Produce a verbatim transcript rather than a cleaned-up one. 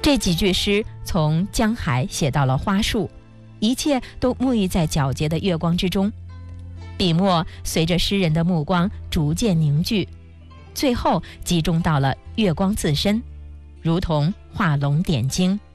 这几句诗从江海写到了花树，一切都沐浴在皎洁的月光之中。笔墨随着诗人的目光逐渐凝聚，最后集中到了月光自身，如同画龙点睛。